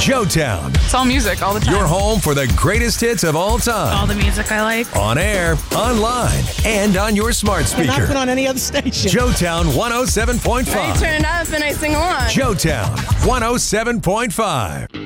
Joetown, It's all music all the time. your home for the greatest hits of all time. All the music I like. On air, online, and on your smart Not speaker. put on any other station. Joetown 107.5. I turn it up and I sing along. Joetown 107.5.